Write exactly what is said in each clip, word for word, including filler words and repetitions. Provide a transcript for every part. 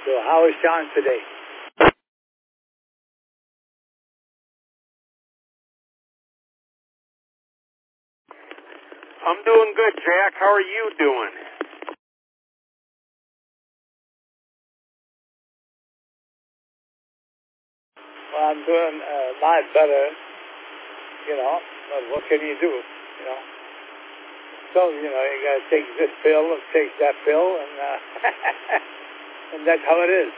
So how is Sean today? I'm doing good, Jack. How are you doing? Well, I'm doing a lot better, you know, but what can you do, you know? So, you know, you got to take this pill and take that pill, and uh, and that's how it is.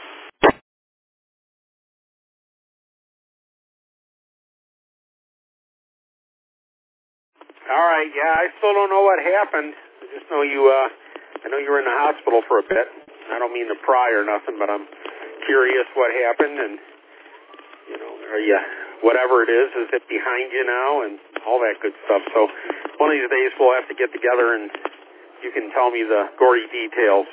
All right, yeah, I still don't know what happened. I just know you, uh, I know you were in the hospital for a bit. I don't mean to pry or nothing, but I'm curious what happened, and, you know, are you, whatever it is, is it behind you now, and all that good stuff. So one of these days we'll have to get together and you can tell me the gory details.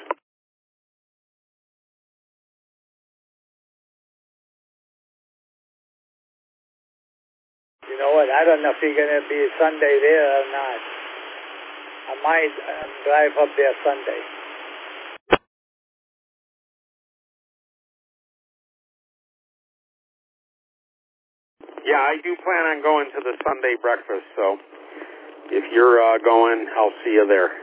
You know what? I don't know if you're going to be Sunday there or not. I might uh, drive up there Sunday. Yeah, I do plan on going to the Sunday breakfast, so if you're uh, going, I'll see you there.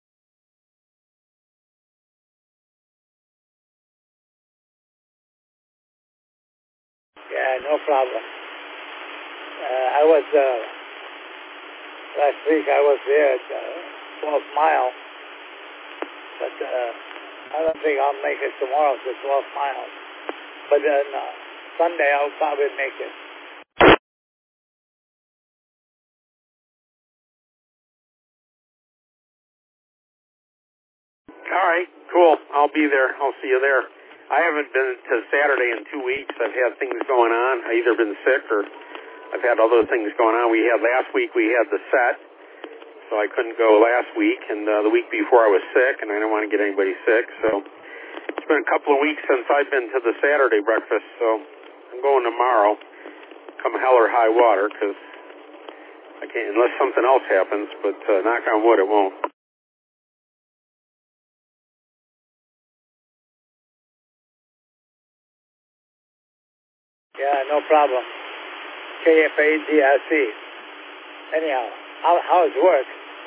Yeah, no problem. Uh, I was, uh, last week I was there at uh, twelfth mile, but uh, I don't think I'll make it tomorrow to twelve miles. But then uh, Sunday I'll probably make it. All right, cool. I'll be there. I'll see you there. I haven't been to Saturday in two weeks. I've had things going on. I either been sick or I've had other things going on. We had last week, we had the set, so I couldn't go last week. And uh, the week before I was sick, and I didn't want to get anybody sick. So it's been a couple of weeks since I've been to the Saturday breakfast, so I'm going tomorrow, come hell or high water, because I can't, unless something else happens, but uh, knock on wood, it won't. Yeah, no problem. K F A D R C. Anyhow, how, how's work?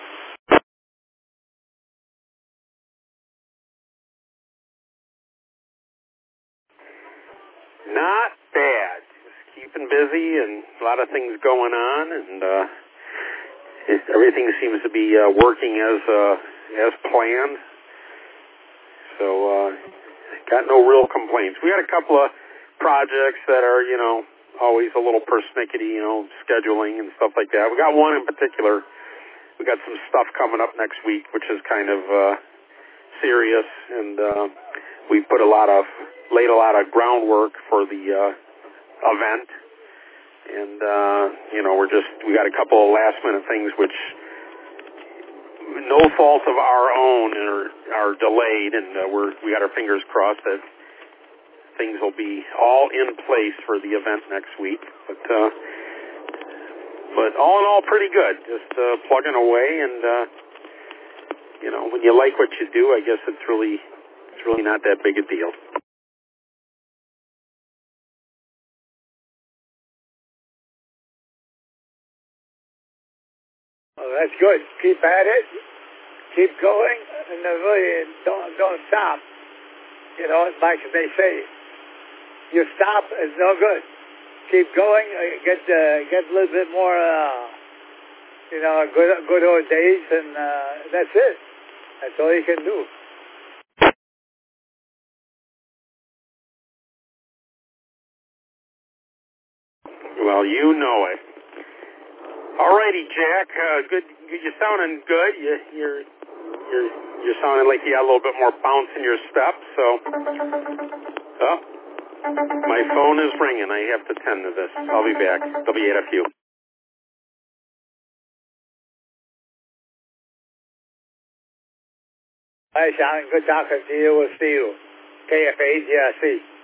Not bad. Just keeping busy and a lot of things going on, and uh, it, everything seems to be uh, working as uh, as planned. So, uh, got no real complaints. We had a couple of projects that are, you know, always a little persnickety, you know, scheduling and stuff like that. We got one in particular. We got some stuff coming up next week, which is kind of uh, serious, and uh, we put a lot of, laid a lot of groundwork for the uh, event, and, uh, you know, we're just, we got a couple of last minute things which, no fault of our own, are, are delayed, and uh, we're, we got our fingers crossed that things will be all in place for the event next week, but, uh, but all in all, pretty good, just uh, plugging away, and, uh, you know, when you like what you do, I guess it's really, it's really not that big a deal. Well, that's good. Keep at it. Keep going, and uh, really don't don't stop. You know, like they say, you stop is no good. Keep going. Uh, get uh, get a little bit more, uh, you know, good good old days, and uh, that's it. That's all you can do. Well, you know it. Alrighty, Jack. Uh, good. You're sounding good. You, you're you're you're sounding like you got a little bit more bounce in your step. So, oh, my phone is ringing. I have to tend to this. I'll be back. I'll be at a few. Hi, Sean. Good talking to you. We'll see you. K F A G R C.